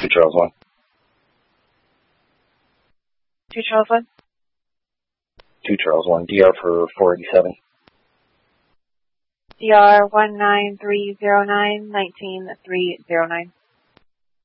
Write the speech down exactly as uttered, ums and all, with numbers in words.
two Charles one. two Charles one? two Charles one. D R for four eighty-seven. D R one nine three zero nine, nineteen three zero nine.